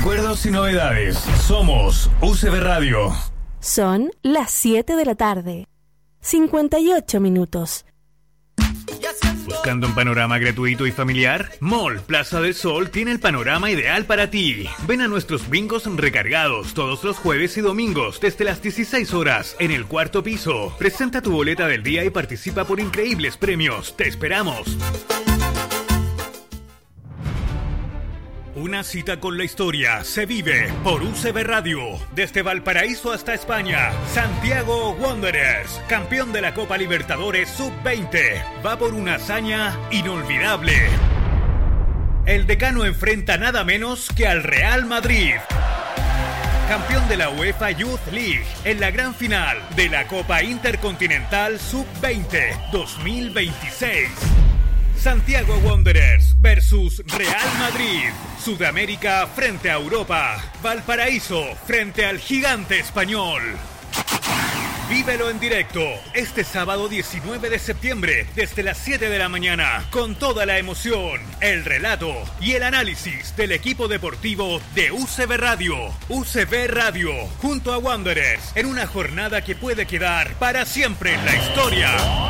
Recuerdos y novedades. Somos UCB Radio. Son las 7 de la tarde. 58 minutos. ¿Buscando un panorama gratuito y familiar? Mall Plaza del Sol tiene el panorama ideal para ti. Ven a nuestros bingos recargados todos los jueves y domingos desde las 16 horas en el cuarto piso. Presenta tu boleta del día y participa por increíbles premios. ¡Te esperamos! Una cita con la historia se vive por UCB Radio. Desde Valparaíso hasta España, Santiago Wanderers, campeón de la Copa Libertadores Sub-20, va por una hazaña inolvidable. El decano enfrenta nada menos que al Real Madrid, campeón de la UEFA Youth League, en la gran final de la Copa Intercontinental Sub-20 2026. Santiago Wanderers versus Real Madrid. Sudamérica frente a Europa. Valparaíso frente al gigante español. Vívelo en directo este sábado 19 de septiembre desde las 7 de la mañana con toda la emoción, el relato y el análisis del equipo deportivo de UCB Radio. UCB Radio junto a Wanderers en una jornada que puede quedar para siempre en la historia.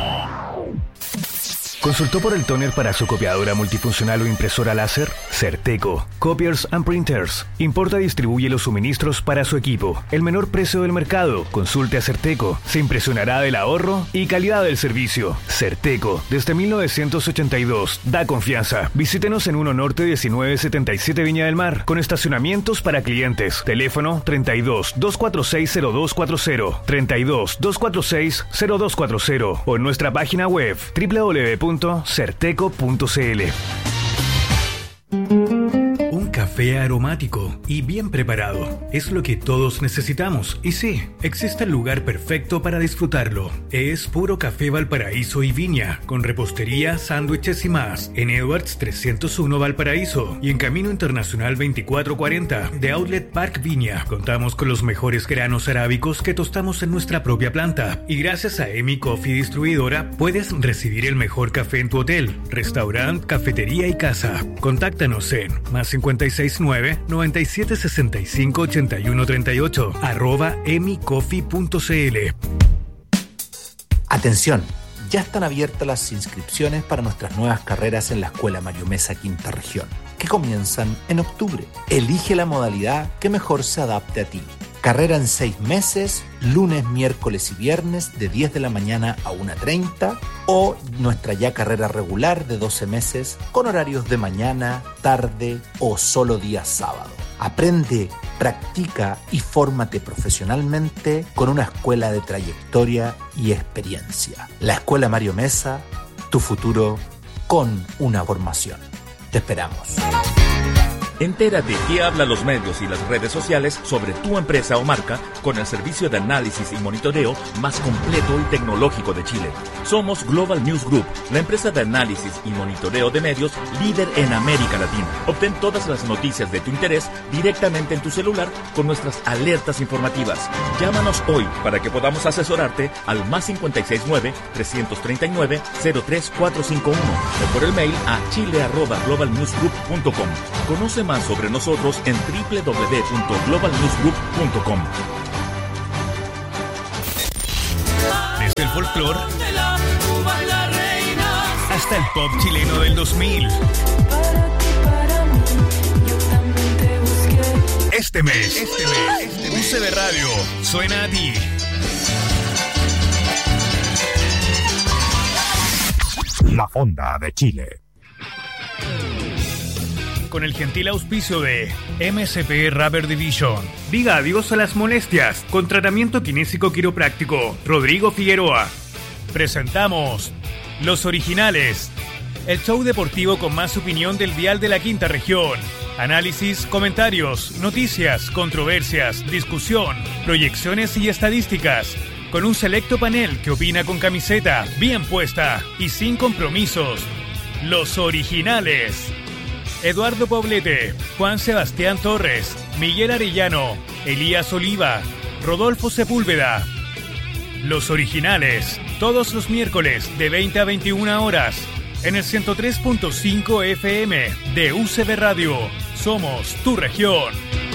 ¿Consultó por el tóner para su copiadora multifuncional o impresora láser? Certeco. Copiers and Printers. Importa y distribuye los suministros para su equipo. El menor precio del mercado. Consulte a Certeco. Se impresionará del ahorro y calidad del servicio. Certeco. Desde 1982. Da confianza. Visítenos en 1 Norte 1977 Viña del Mar. Con estacionamientos para clientes. Teléfono 32 246 0240. 32 246 0240. O en nuestra página web www.certeco.cl. Un café aromático y bien preparado es lo que todos necesitamos. Y sí, existe el lugar perfecto para disfrutarlo. Es Puro Café Valparaíso y Viña, con repostería, sándwiches y más, en Edwards 301 Valparaíso y en Camino Internacional 2440 de Outlet Park Viña. Contamos con los mejores granos arábicos que tostamos en nuestra propia planta. Y gracias a Emi Coffee Distribuidora puedes recibir el mejor café en tu hotel, restaurante, cafetería y casa. Contáctanos en +569-9765-8138 @emicoffee.cl. Atención, ya están abiertas las inscripciones para nuestras nuevas carreras en la Escuela Mario Mesa Quinta Región, que comienzan en octubre. Elige la modalidad que mejor se adapte a ti. Carrera en 6 meses, lunes, miércoles y viernes de 10 de la mañana a 1:30, o nuestra ya carrera regular de 12 meses con horarios de mañana, tarde o solo día sábado. Aprende, practica y fórmate profesionalmente con una escuela de trayectoria y experiencia. La Escuela Mario Mesa, tu futuro con una formación. Te esperamos. Entérate qué hablan los medios y las redes sociales sobre tu empresa o marca con el servicio de análisis y monitoreo más completo y tecnológico de Chile. Somos Global News Group, la empresa de análisis y monitoreo de medios líder en América Latina. Obtén todas las noticias de tu interés directamente en tu celular con nuestras alertas informativas. Llámanos hoy para que podamos asesorarte al +569-339-03451 o por el mail a chile@globalnewsgroup.com. Conoce más sobre nosotros en www.globalnewsgroup.com. Desde el folclore hasta el pop chileno del 2000. Este mes, UCB Radio suena a ti. La Fonda de Chile. Con el gentil auspicio de MSP Rubber Division. Diga adiós a las molestias con tratamiento kinésico quiropráctico. Rodrigo Figueroa. Presentamos Los Originales, el show deportivo con más opinión del dial de la Quinta Región. Análisis, comentarios, noticias, controversias, discusión, proyecciones y estadísticas. Con un selecto panel que opina con camiseta bien puesta y sin compromisos. Los Originales. Eduardo Poblete, Juan Sebastián Torres, Miguel Arellano, Elías Oliva, Rodolfo Sepúlveda. Los Originales, todos los miércoles de 20 a 21 horas, en el 103.5 FM de UCB Radio. Somos tu región.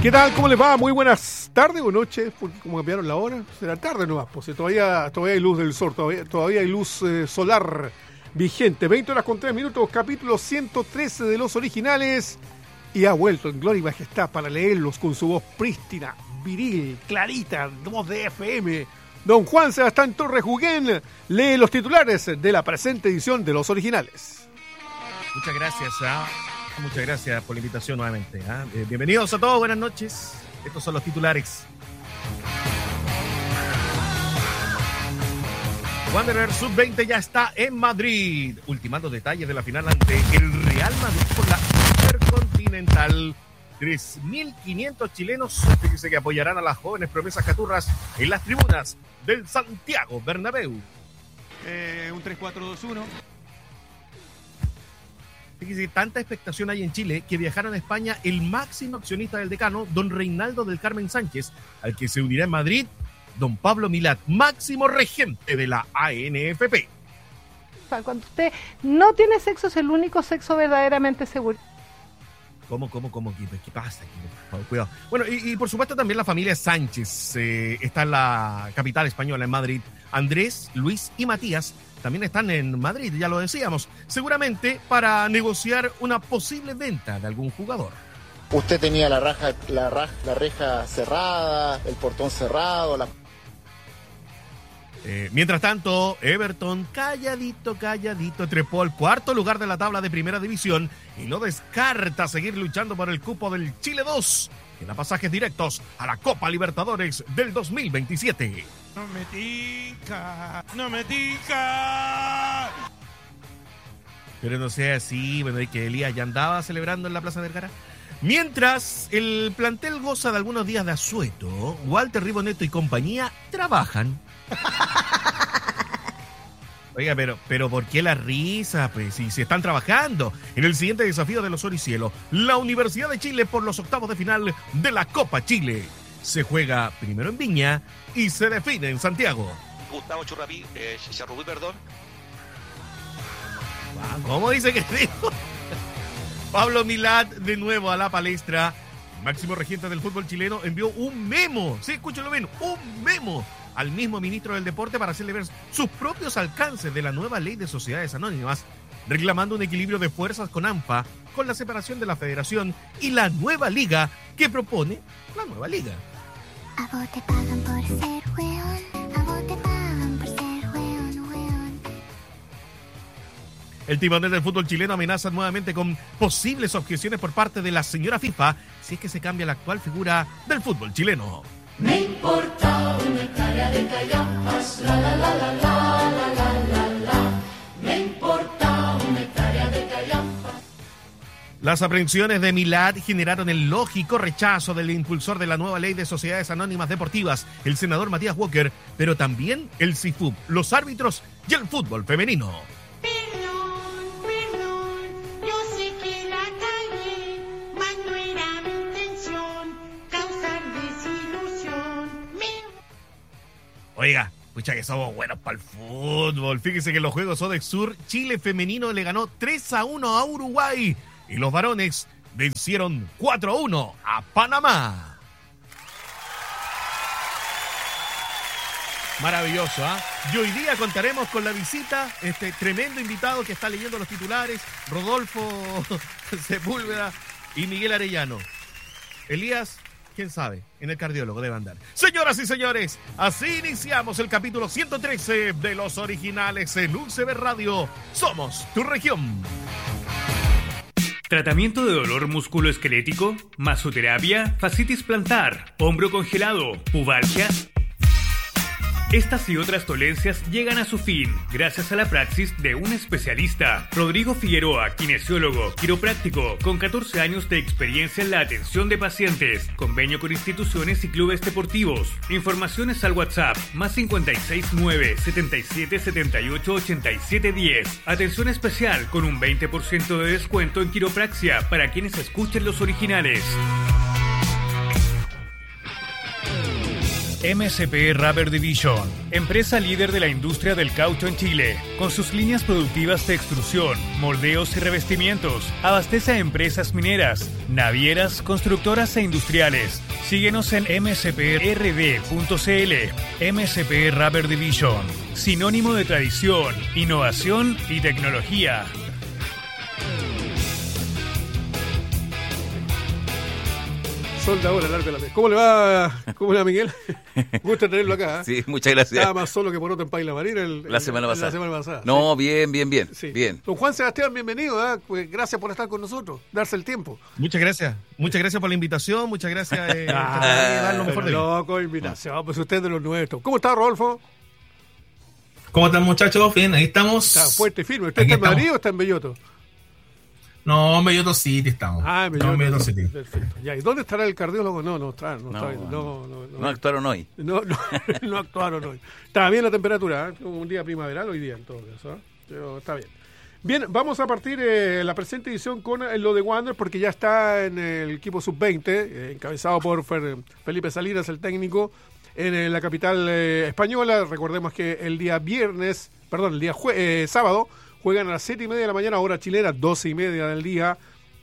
¿Qué tal? ¿Cómo les va? Muy buenas tardes o noches, porque como cambiaron la hora, será tarde nomás, pues todavía hay luz del sol, todavía hay luz solar vigente. 20 horas con 3 minutos, capítulo 113 de Los Originales, y ha vuelto en gloria y majestad para leerlos con su voz prístina, viril, clarita, voz de FM. Don Juan Sebastián Torres Juguén lee los titulares de la presente edición de Los Originales. Muchas gracias, muchas gracias por la invitación nuevamente. Bienvenidos a todos, buenas noches. Estos son los titulares. Wanderer Sub-20 ya está en Madrid, ultimando detalles de la final ante el Real Madrid por la Intercontinental. 3.500 chilenos dice que apoyarán a las jóvenes promesas caturras en las tribunas del Santiago Bernabéu. Un 3-4-2-1. Fíjese, tanta expectación hay en Chile que viajaron a España el máximo accionista del Decano, don Reinaldo del Carmen Sánchez, al que se unirá en Madrid don Pablo Milat, máximo regente de la ANFP. Cuando usted no tiene sexo, es el único sexo verdaderamente seguro. ¿Cómo? ¿Qué pasa aquí? Cuidado. Bueno, y por supuesto también la familia Sánchez está en la capital española, en Madrid. Andrés, Luis y Matías también están en Madrid, ya lo decíamos, seguramente para negociar una posible venta de algún jugador. Usted tenía la reja cerrada, el portón cerrado. Mientras tanto, Everton calladito, trepó al cuarto lugar de la tabla de Primera División y no descarta seguir luchando por el cupo del Chile 2, que da pasajes directos a la Copa Libertadores del 2027. No me tica. Pero no sea así, bueno, y que Elías ya andaba celebrando en la Plaza Vergara. Mientras el plantel goza de algunos días de asueto, Walter Riboneto y compañía trabajan. Oiga, pero ¿por qué la risa? Pues si se están trabajando en el siguiente desafío de los Oricielo, la Universidad de Chile por los octavos de final de la Copa Chile. Se juega primero en Viña y se define en Santiago. Gustavo Churrapí, Charrubí, perdón. ¿Cómo dice que dijo? Pablo Milat de nuevo a la palestra. El máximo regente del fútbol chileno envió un memo, sí, escúchenlo bien, un memo al mismo ministro del Deporte para hacerle ver sus propios alcances de la nueva ley de sociedades anónimas, reclamando un equilibrio de fuerzas con ANFA, con la separación de la federación y la nueva liga que propone la nueva liga. A vos te pagan por ser weón, a vos te pagan por ser weón. El timonel del fútbol chileno amenaza nuevamente con posibles objeciones por parte de la señora FIFA si es que se cambia la actual figura del fútbol chileno. Me importa una hectárea de callapas, la la la la la la la la. Me importa una hectárea de callapas. Las aprehensiones de Milat generaron el lógico rechazo del impulsor de la nueva ley de sociedades anónimas deportivas, el senador Matías Walker, pero también el CIFUB, los árbitros y el fútbol femenino. Perdón, yo sé que la calle, mas no era mi intención causar desilusión. Oiga, pucha que somos buenos para el fútbol. Fíjese que en los Juegos Sodexur, Chile femenino le ganó 3-1 a Uruguay y los varones vencieron 4-1 a Panamá. Maravilloso, ¿ah? Y hoy día contaremos con la visita, este tremendo invitado que está leyendo los titulares, Rodolfo Sepúlveda y Miguel Arellano. Elías, quién sabe, en el cardiólogo debe andar. Señoras y señores, así iniciamos el capítulo 113 de Los Originales en UCB Radio. Somos tu región. Tratamiento de dolor musculoesquelético, masoterapia, fascitis plantar, hombro congelado, pubalgia. Estas y otras dolencias llegan a su fin gracias a la praxis de un especialista. Rodrigo Figueroa, kinesiólogo, quiropráctico, con 14 años de experiencia en la atención de pacientes. Convenio con instituciones y clubes deportivos. Informaciones al WhatsApp +569 7778 8710. Atención especial con un 20% de descuento en quiropraxia para quienes escuchen Los Originales. MSP Rubber Division, empresa líder de la industria del caucho en Chile, con sus líneas productivas de extrusión, moldeos y revestimientos. Abastece a empresas mineras, navieras, constructoras e industriales. Síguenos en msprd.cl. MSP Rubber Division, sinónimo de tradición, innovación y tecnología. Soldador, larga la. ¿Cómo le va, Miguel? Gusto tenerlo acá. Sí, muchas gracias. Nada más solo que por otro en Paila Marina la semana pasada. No, sí. Bien. Don Juan Sebastián, bienvenido. Pues gracias por estar con nosotros, darse el tiempo. Muchas gracias por la invitación. Muchas gracias por dar lo mejor de mí. Loco, invitación. Pues usted de los nuestros. ¿Cómo está, Rodolfo? ¿Cómo están, muchachos? Bien, ahí estamos. Está fuerte y firme. ¿Usted está en Madrid o está en Belloto? No, en Belloto City estamos. En Belloto City. Perfecto. Ya, ¿y dónde estará el cardiólogo? No actuaron hoy. No actuaron hoy. Está bien la temperatura, un día primaveral hoy día en todo caso, pero está bien. Bien, vamos a partir la presente edición con lo de Wander, porque ya está en el equipo sub-20, encabezado por Felipe Salinas, el técnico, en la capital española. Recordemos que el día sábado, juegan a las 7:30 de la mañana, hora chilena, 12:30 del día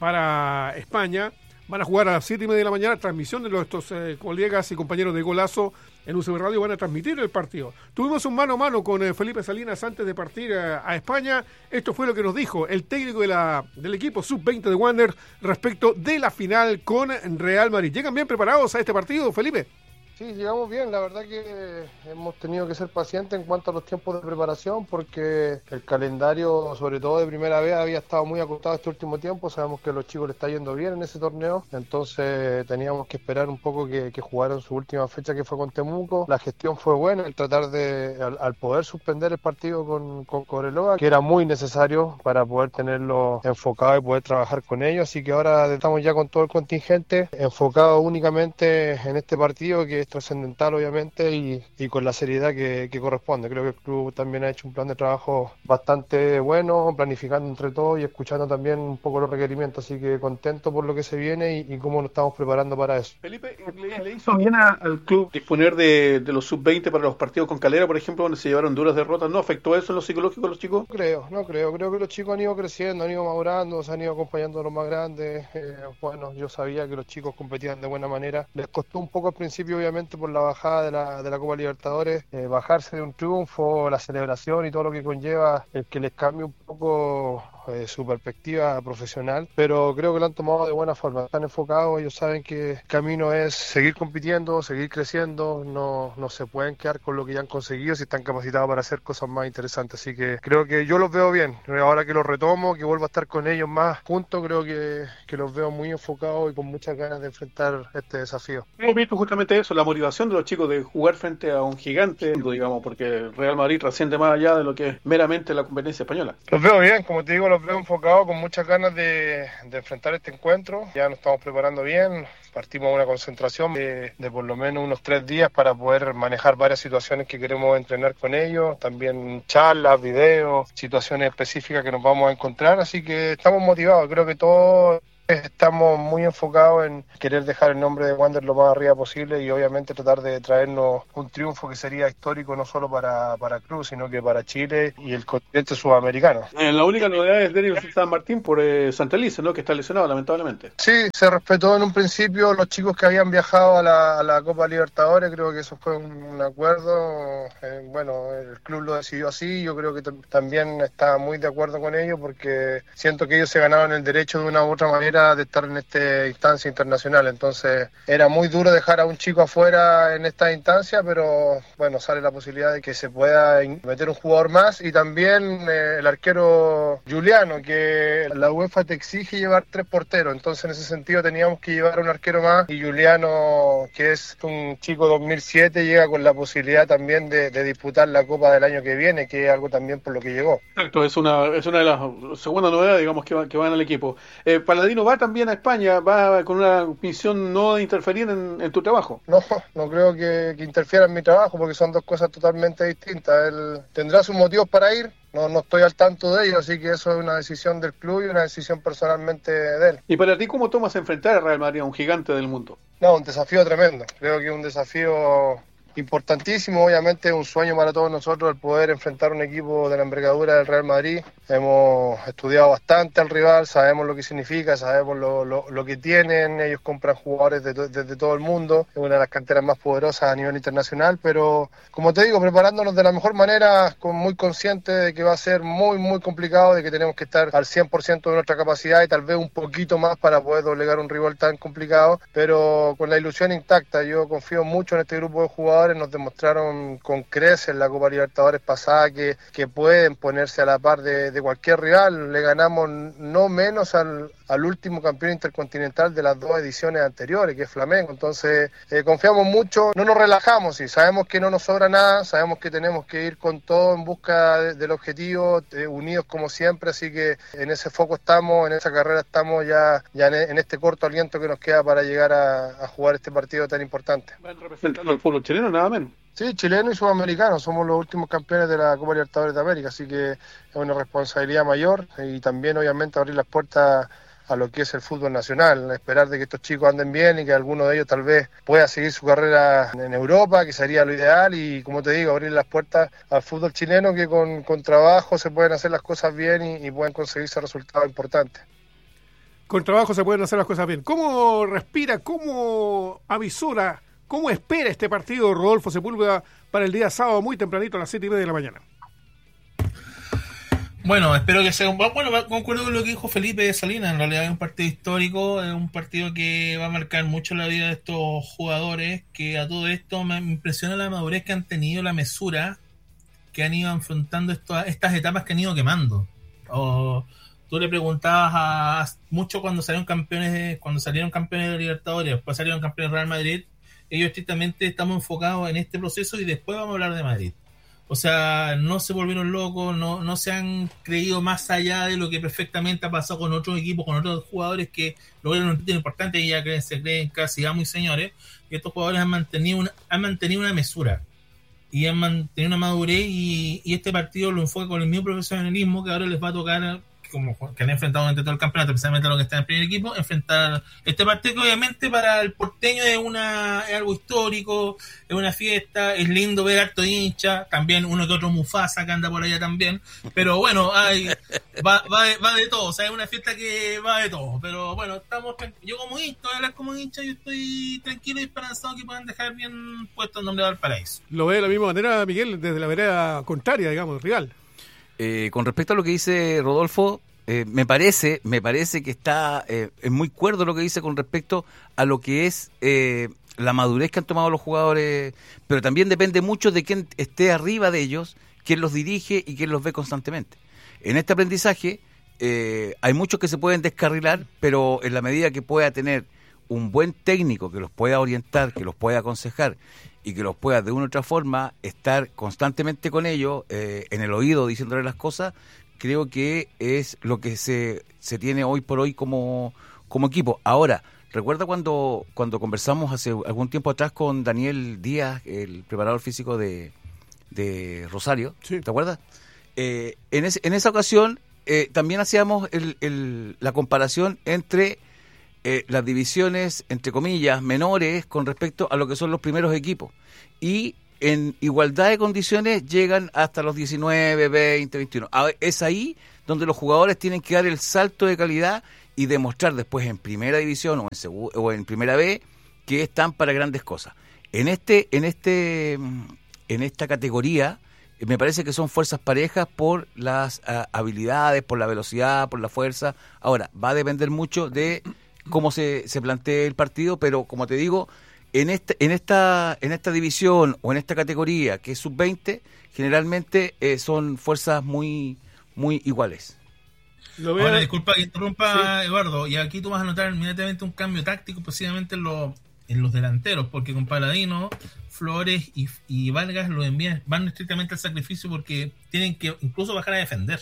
para España. Van a jugar a las 7:30 de la mañana, transmisión de nuestros colegas y compañeros de Golazo en UCB Radio, van a transmitir el partido. Tuvimos un mano a mano con Felipe Salinas antes de partir a España. Esto fue lo que nos dijo el técnico del equipo sub-20 de Wander respecto de la final con Real Madrid. ¿Llegan bien preparados a este partido, Felipe? Sí, llegamos bien. La verdad que hemos tenido que ser pacientes en cuanto a los tiempos de preparación, porque el calendario, sobre todo de primera vez, había estado muy acotado este último tiempo. Sabemos que a los chicos les está yendo bien en ese torneo, entonces teníamos que esperar un poco que jugaran su última fecha, que fue con Temuco. La gestión fue buena, el tratar al poder suspender el partido con Cobreloa, que era muy necesario para poder tenerlo enfocado y poder trabajar con ellos. Así que ahora estamos ya con todo el contingente enfocado únicamente en este partido, que es trascendental obviamente, y con la seriedad que corresponde. Creo que el club también ha hecho un plan de trabajo bastante bueno, planificando entre todos y escuchando también un poco los requerimientos, así que contento por lo que se viene y cómo nos estamos preparando para eso. Felipe, ¿le hizo bien al club disponer de los sub-20 para los partidos con Calera, por ejemplo, donde se llevaron duras derrotas? ¿No afectó eso en lo psicológico de los chicos? No creo que los chicos han ido creciendo, han ido madurando, se han ido acompañando a los más grandes. Bueno, yo sabía que los chicos competían de buena manera. Les costó un poco al principio, obviamente, por la bajada de la Copa Libertadores, bajarse de un triunfo, la celebración y todo lo que conlleva el que les cambie un poco su perspectiva profesional, pero creo que lo han tomado de buena forma, están enfocados, ellos saben que el camino es seguir compitiendo, seguir creciendo, no se pueden quedar con lo que ya han conseguido si están capacitados para hacer cosas más interesantes, así que creo que yo los veo bien, ahora que los retomo, que vuelvo a estar con ellos más juntos, creo que los veo muy enfocados y con muchas ganas de enfrentar este desafío. Hemos visto justamente eso, la motivación de los chicos de jugar frente a un gigante, digamos, porque el Real Madrid trasciende más allá de lo que es meramente la competencia española. Los veo bien, como te digo, los veo enfocados con muchas ganas de enfrentar este encuentro. Ya nos estamos preparando bien, partimos a una concentración de por lo menos unos 3 días para poder manejar varias situaciones que queremos entrenar con ellos, también charlas, videos, situaciones específicas que nos vamos a encontrar, así que estamos motivados, creo que todos estamos muy enfocados en querer dejar el nombre de Wander lo más arriba posible y obviamente tratar de traernos un triunfo que sería histórico no solo para Cruz, sino que para Chile y el continente sudamericano. La única novedad es Denis San Martín por Santa Elisa, ¿no? Que está lesionado lamentablemente. Sí, se respetó en un principio los chicos que habían viajado a la Copa Libertadores, creo que eso fue un acuerdo, bueno, el club lo decidió así, yo creo que también estaba muy de acuerdo con ellos porque siento que ellos se ganaron el derecho de una u otra manera de estar en esta instancia internacional, entonces era muy duro dejar a un chico afuera en esta instancia, pero bueno, sale la posibilidad de que se pueda meter un jugador más y también el arquero Juliano, que la UEFA te exige llevar 3 porteros, entonces en ese sentido teníamos que llevar a un arquero más y Juliano, que es un chico 2007, llega con la posibilidad también de disputar la Copa del año que viene, que es algo también por lo que llegó. Exacto, es una de las segundas novedades, digamos, que van al equipo. Paladino va también a España, va con una misión no de interferir en tu trabajo. No creo que interfiera en mi trabajo porque son dos cosas totalmente distintas. Él tendrá sus motivos para ir, no estoy al tanto de ello, así que eso es una decisión del club y una decisión personalmente de él. ¿Y para ti cómo tomas enfrentar a Real Madrid, a un gigante del mundo? No, un desafío tremendo, creo que un desafío importantísimo. Obviamente es un sueño para todos nosotros el poder enfrentar un equipo de la envergadura del Real Madrid. Hemos estudiado bastante al rival, sabemos lo que significa, sabemos lo que tienen. Ellos compran jugadores desde todo el mundo, es una de las canteras más poderosas a nivel internacional, pero como te digo, preparándonos de la mejor manera, muy consciente de que va a ser muy muy complicado, de que tenemos que estar al 100% de nuestra capacidad y tal vez un poquito más para poder doblegar un rival tan complicado, pero con la ilusión intacta. Yo confío mucho en este grupo de jugadores, nos demostraron con creces en la Copa Libertadores pasada que pueden ponerse a la par de cualquier rival. Le ganamos no menos al último campeón intercontinental de las 2 ediciones anteriores, que es Flamengo. Entonces confiamos mucho, no nos relajamos y sabemos que no nos sobra nada, sabemos que tenemos que ir con todo en busca del objetivo, unidos como siempre, así que en ese foco estamos, en esa carrera estamos ya en este corto aliento que nos queda para llegar a jugar este partido tan importante. Van representando al fútbol chileno, nada menos. Sí, chileno y sudamericano, somos los últimos campeones de la Copa Libertadores de América, así que es una responsabilidad mayor y también obviamente abrir las puertas a lo que es el fútbol nacional, esperar de que estos chicos anden bien y que alguno de ellos tal vez pueda seguir su carrera en Europa, que sería lo ideal, y como te digo, abrir las puertas al fútbol chileno, que con trabajo se pueden hacer las cosas bien y pueden conseguirse resultados importantes. Con trabajo se pueden hacer las cosas bien. ¿Cómo respira, cómo avisora, cómo espera este partido Rodolfo Sepúlveda para el día sábado muy tempranito a las 7:30 de la mañana? Bueno, espero que sea concuerdo con lo que dijo Felipe Salinas. En realidad es un partido histórico, es un partido que va a marcar mucho la vida de estos jugadores, que a todo esto me impresiona la madurez que han tenido, la mesura que han ido enfrentando estas etapas que han ido quemando. Tú le preguntabas a mucho cuando salieron campeones de Libertadores, después salieron campeones de Real Madrid. Ellos estrictamente estamos enfocados en este proceso y después vamos a hablar de Madrid. O sea, no se volvieron locos, no se han creído más allá de lo que perfectamente ha pasado con otros equipos, con otros jugadores que logran un título importante y ya se creen casi amos y señores. Y estos jugadores han mantenido una mesura y han mantenido una madurez y este partido lo enfoca con el mismo profesionalismo que ahora les va a tocar, como que han enfrentado durante todo el campeonato, especialmente a los que están en el primer equipo, enfrentar este partido que obviamente para el porteño es algo histórico, es una fiesta, es lindo ver harto hincha, también uno que otro Mufasa que anda por allá también, pero bueno, va de todo, o sea, es una fiesta que va de todo, pero bueno, yo como hincha, yo estoy tranquilo y esperanzado que puedan dejar bien puesto el nombre de Valparaíso. ¿Lo ve de la misma manera, Miguel, desde la vereda contraria, digamos, rival? Con respecto a lo que dice Rodolfo, me parece que está es muy cuerdo lo que dice con respecto a lo que es la madurez que han tomado los jugadores, pero también depende mucho de quién esté arriba de ellos, quién los dirige y quién los ve constantemente. En este aprendizaje hay muchos que se pueden descarrilar, pero en la medida que pueda tener un buen técnico que los pueda orientar, que los pueda aconsejar y que los pueda de una u otra forma estar constantemente con ellos, en el oído diciéndole las cosas, creo que es lo que se tiene hoy por hoy como equipo. Ahora, recuerda cuando conversamos hace algún tiempo atrás con Daniel Díaz, el preparador físico de Rosario, sí. ¿Te acuerdas? En esa ocasión también hacíamos la comparación entre las divisiones, entre comillas, menores con respecto a lo que son los primeros equipos. Y en igualdad de condiciones llegan hasta los 19, 20, 21. Es ahí donde los jugadores tienen que dar el salto de calidad y demostrar después en primera división o en primera B que están para grandes cosas. En esta categoría me parece que son fuerzas parejas por las habilidades, por la velocidad, por la fuerza. Ahora, va a depender mucho de cómo se plantee el partido, pero como te digo, en esta división o en esta categoría que es sub-20, generalmente son fuerzas muy muy iguales. Ahora, disculpa que interrumpa, sí. Eduardo, y aquí tú vas a notar inmediatamente un cambio táctico, posiblemente en los delanteros, porque con Paladino, Flores y Vargas van estrictamente al sacrificio porque tienen que incluso bajar a defender.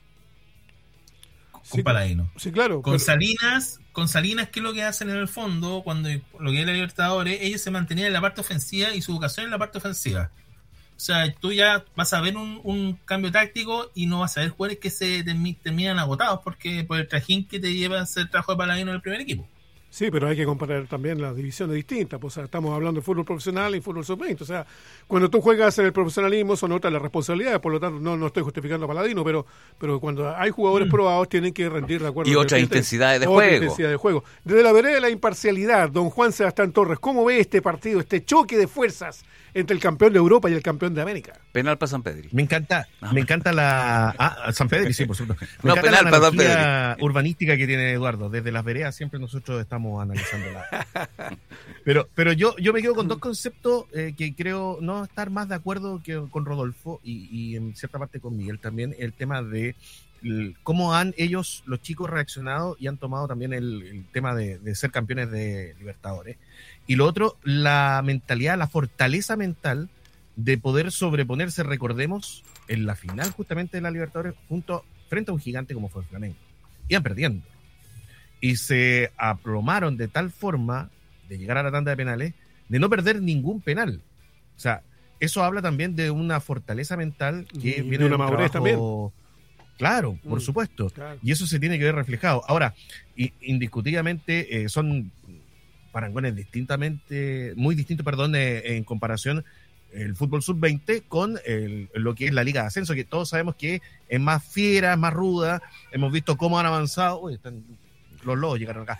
Con Paladino. Sí, claro. Con Salinas, ¿qué es lo que hacen en el fondo? Cuando lo que es la Libertadores, ellos se mantenían en la parte ofensiva y su vocación en la parte ofensiva. O sea, tú ya vas a ver un cambio táctico y no vas a ver jugadores que se terminan agotados por el trajín que te lleva a hacer trabajo de Paladino en el primer equipo. Sí, pero hay que comparar también las divisiones distintas. Pues, o sea, estamos hablando de fútbol profesional y fútbol sub-20. O sea, cuando tú juegas en el profesionalismo son otras las responsabilidades. Por lo tanto, no estoy justificando a Paladino, pero cuando hay jugadores probados tienen que rendir de acuerdo. Y otras intensidades de juego. Intensidad de juego. Desde la vereda de la imparcialidad, don Juan Sebastián Torres, ¿cómo ve este partido, este choque de fuerzas entre el campeón de Europa y el campeón de América? Penal para San Pedri. Me encanta la... San Pedri, sí, por supuesto. Me no, encanta penal la para San analogía Pedri. urbanística que tiene Eduardo. Desde las veredas siempre nosotros estamos analizándola. Pero yo me quedo con dos conceptos que creo no estar más de acuerdo que con Rodolfo y en cierta parte con Miguel también. El tema de cómo han ellos, los chicos, reaccionado y han tomado también el tema de ser campeones de Libertadores. Y lo otro, la mentalidad, la fortaleza mental de poder sobreponerse, recordemos, en la final justamente de la Libertadores frente a un gigante como fue el Flamengo. Iban perdiendo. Y se aplomaron de tal forma de llegar a la tanda de penales, de no perder ningún penal. O sea, eso habla también de una fortaleza mental que viene de una madurez también. Claro, por supuesto. Claro. Y eso se tiene que ver reflejado. Ahora, indiscutiblemente son parangones muy distintos, en comparación el fútbol sub-20 con lo que es la Liga de Ascenso, que todos sabemos que es más fiera, es más ruda. Hemos visto cómo han avanzado. Uy, los lobos llegaron acá.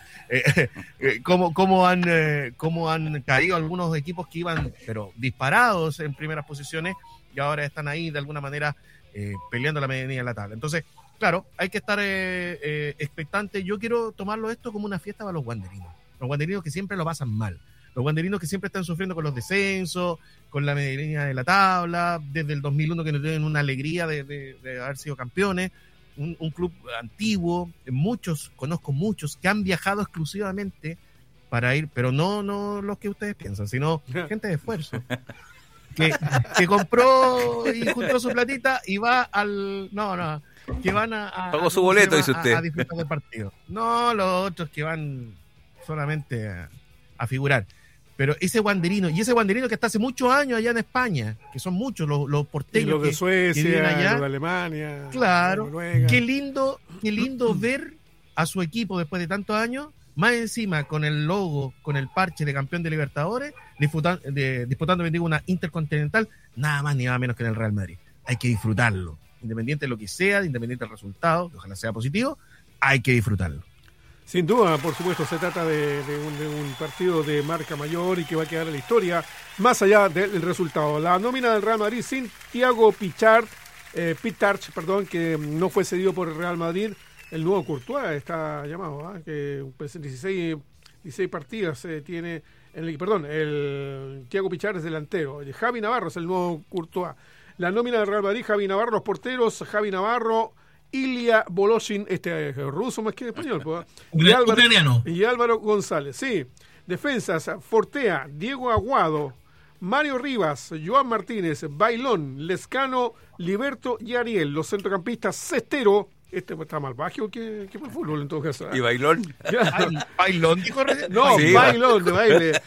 Cómo han caído algunos equipos que iban, pero disparados en primeras posiciones y ahora están ahí de alguna manera peleando la medianía de la tabla. Entonces, claro, hay que estar expectante. Yo quiero tomarlo esto como una fiesta para los guanderinos. Los guanderinos que siempre lo pasan mal. Los guanderinos que siempre están sufriendo con los descensos, con la medianía de la tabla, desde el 2001 que no tienen una alegría de haber sido campeones. Un club antiguo, conozco muchos que han viajado exclusivamente para ir, pero no los que ustedes piensan, sino gente de esfuerzo. Que compró y juntó su platita y va que van a pagó su boleto, dice usted. A disfrutar del partido. No, los otros que van solamente a figurar. Pero ese guanderino que está hace muchos años allá en España, que son muchos los porteños, y los de Suecia, que viven allá, los de Alemania, claro, qué lindo ver a su equipo después de tantos años, más encima con el logo, con el parche de campeón de Libertadores, disputando una Intercontinental, nada más ni nada menos que en el Real Madrid. Hay que disfrutarlo, independiente de lo que sea, independiente del resultado, que ojalá sea positivo, hay que disfrutarlo. Sin duda, por supuesto, se trata de un partido de marca mayor y que va a quedar en la historia, más allá del resultado. La nómina del Real Madrid sin Thiago Pittard, que no fue cedido por el Real Madrid. El nuevo Courtois está llamado, que pues, 16 partidas tiene el Thiago Pittard es delantero. Javi Navarro es el nuevo Courtois. La nómina del Real Madrid, Javi Navarro, los porteros, Javi Navarro, Ilya Voloshin, ruso más que español, y Álvaro González. Sí, defensas, Fortea, Diego Aguado, Mario Rivas, Joan Martínez, Bailón, Lescano, Liberto y Ariel. Los centrocampistas, Cestero, está más bajo que por fútbol en todo caso. ¿Y Bailón? ¿Bailón dijo? No, sí, Bailón de baile.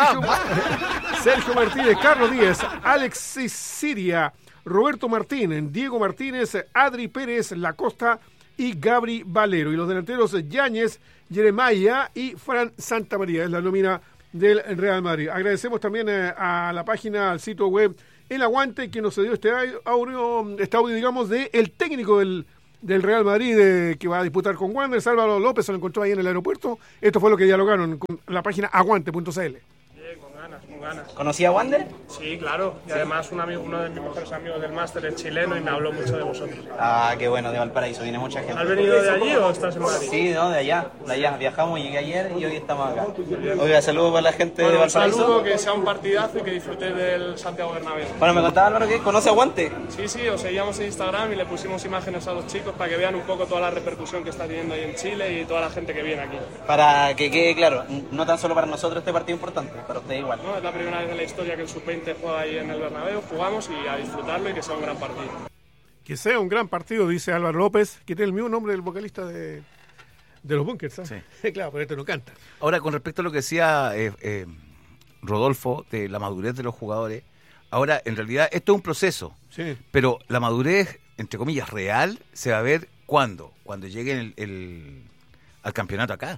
Sergio Martínez, Carlos Díaz, Alexis Siria, Roberto Martínez, Diego Martínez, Adri Pérez, Lacosta y Gabri Valero. Y los delanteros Yáñez, Jeremiah y Fran Santamaría. Es la nómina del Real Madrid. Agradecemos también a la página, al sitio web El Aguante, que nos dio este audio, digamos, de el técnico del Real Madrid que va a disputar con Wanderers. Álvaro López se lo encontró ahí en el aeropuerto. Esto fue lo que dialogaron con la página aguante.cl. Con ganas. ¿Conocía a Wander? Sí, claro. Y además uno de mis mejores amigos del máster es chileno y me habló mucho de vosotros. Ah, qué bueno, de Valparaíso. Viene mucha gente. ¿Has venido de allí o estás en Madrid? Sí, no, de allá. Viajamos, llegué ayer y hoy estamos acá. Oiga, saludos para la gente de Valparaíso. Un saludo, que sea un partidazo y que disfrutéis del Santiago Bernabéu. Bueno, me contaba Álvaro que conoce a Guante. Sí, os seguíamos en Instagram y le pusimos imágenes a los chicos para que vean un poco toda la repercusión que está teniendo ahí en Chile y toda la gente que viene aquí. Para que quede claro, no tan solo para nosotros este partido importante, para ustedes igual. No, es la primera vez en la historia que el Sub-20 juega ahí en el Bernabéu, jugamos y a disfrutarlo y que sea un gran partido. Que sea un gran partido, dice Álvaro López, que tiene el mismo nombre del vocalista de los Bunkers, ¿sabes? Sí. Claro, pero este no canta. Ahora, con respecto a lo que decía Rodolfo, de la madurez de los jugadores, ahora, en realidad, esto es un proceso, sí, pero la madurez, entre comillas, real, se va a ver cuando lleguen al campeonato acá.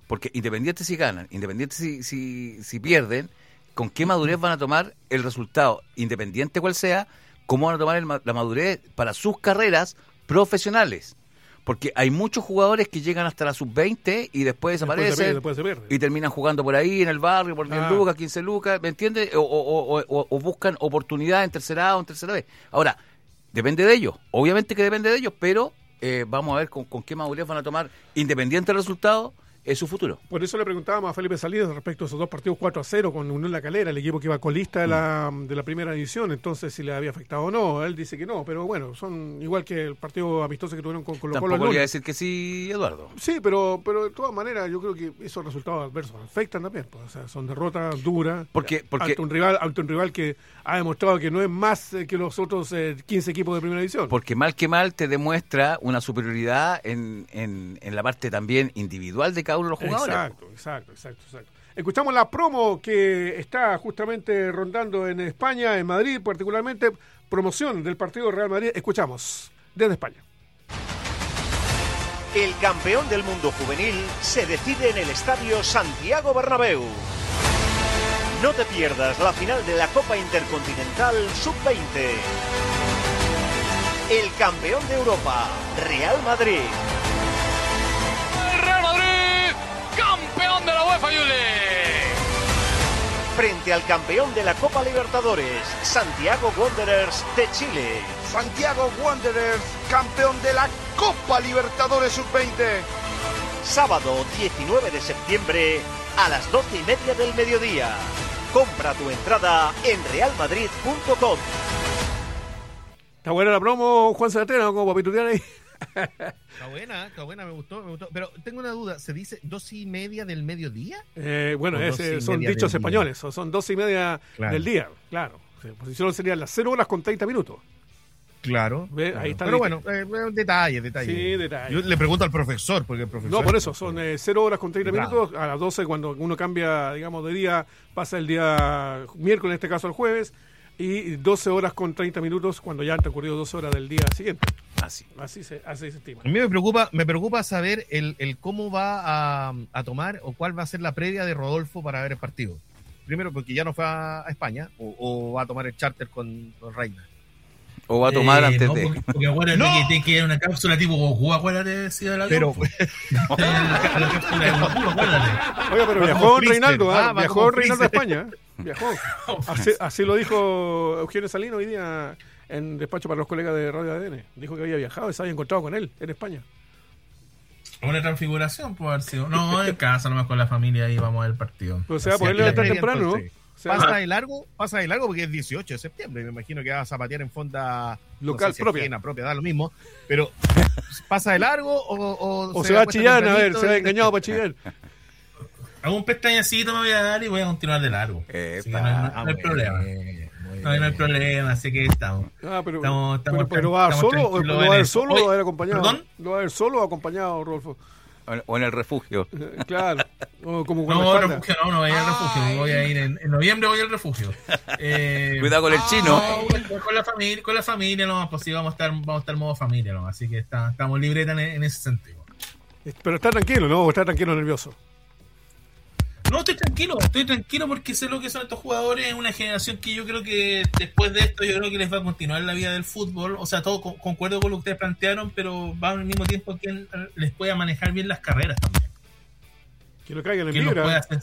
Porque Independiente si ganan, Independiente si pierden, ¿con qué madurez van a tomar el resultado? Independiente cual sea, ¿cómo van a tomar la madurez para sus carreras profesionales? Porque hay muchos jugadores que llegan hasta la sub-20 y después desaparecen después se pierde. Y terminan jugando por ahí en el barrio por 10 lucas, 15 lucas, ¿me entiendes? O buscan oportunidad en tercera A o en tercera B. Ahora, depende de ellos, obviamente que depende de ellos, pero vamos a ver con qué madurez van a tomar, independiente del resultado, es su futuro. Por eso le preguntábamos a Felipe Salinas respecto a esos dos partidos 4-0 con Unión La Calera, el equipo que iba colista de la primera división, entonces si le había afectado o no. Él dice que no, pero bueno, son igual que el partido amistoso que tuvieron con Colo-Colo. Tampoco podría decir que sí, Eduardo. Sí, pero de todas maneras yo creo que esos resultados adversos afectan también, pues, o sea, son derrotas duras porque ante un rival que ha demostrado que no es más que los otros 15 equipos de primera división. Porque mal que mal te demuestra una superioridad en la parte también individual de cada uno de los jugadores. Exacto. Escuchamos la promo que está justamente rondando en España, en Madrid particularmente, promoción del partido Real Madrid. Escuchamos desde España. El campeón del mundo juvenil se decide en el Estadio Santiago Bernabéu. No te pierdas la final de la Copa Intercontinental Sub-20. El campeón de Europa, Real Madrid. El Real Madrid, campeón de la UEFA Youth League. Frente al campeón de la Copa Libertadores, Santiago Wanderers de Chile. Santiago Wanderers, campeón de la Copa Libertadores Sub-20. Sábado 19 de septiembre a las 12:30 del mediodía. Compra tu entrada en realmadrid.com. Está buena la promo, Juan Sabatena, como para pitutear ahí. Está buena, me gustó. Pero tengo una duda, ¿se dice 12:30 del mediodía? Bueno, son dichos españoles, son 12:30 del día, claro. Pues si no serían las 0 horas con 30 minutos. Claro. Ahí está. Pero bueno, detalle. Sí, detalle. Yo le pregunto al profesor, porque el profesor... No, por eso, son 0 horas con 30 minutos. A las 12, cuando uno cambia, digamos, de día, pasa el día miércoles, en este caso el jueves, y 12 horas con 30 minutos cuando ya han transcurrido 12 horas del día siguiente. Así se estima. A mí me preocupa saber el cómo va a tomar o cuál va a ser la previa de Rodolfo para ver el partido. Primero, porque ya no fue a España, o va a tomar el charter con Reina. O va a tomar antes de... Porque acuérdate que tiene que ir a una cápsula tipo Goku, acuérdate, decía el avión. La cápsula de Goku, acuérdate. Oye, pero viajó Reinaldo, viajó Reinaldo a España. Viajó. Así lo dijo Eugenio Salino hoy día en despacho para los colegas de Radio ADN. Dijo que había viajado y se había encontrado con él en España. Una transfiguración puede haber sido. No, en casa, nomás con la familia, ahí vamos a ver el partido. Pues se va a poder levantar temprano, ¿no? Pasa de largo porque es 18 de septiembre. Me imagino que va a zapatear en fonda local, no sé si propia, da lo mismo. Pero ¿pasa de largo o se va a Chillán? A ver, se va engañado para Chillán. Hago un pestañacito, me voy a dar y voy a continuar de largo. Así que no hay problema. No hay problema, así que estamos. Pero ¿va a dar solo o lo va a dar solo o va a ir acompañado? ¿Perdón? ¿Lo va a dar solo o acompañado, Rodolfo? O en el refugio. Claro. O como no, refugio no voy a ir al refugio. Voy a ir en noviembre, voy al refugio. Cuidado con el chino. Con la familia, no, pues sí, vamos a estar modo familia, ¿no? Así que estamos libretas en ese sentido. Pero está tranquilo, ¿no? ¿O está tranquilo, nervioso? No, estoy tranquilo porque sé lo que son estos jugadores. Es una generación que yo creo que después de esto, yo creo que les va a continuar la vida del fútbol. O sea, todo concuerdo con lo que ustedes plantearon, pero va al mismo tiempo quien les pueda manejar bien las carreras también. Que lo caigan en vibra.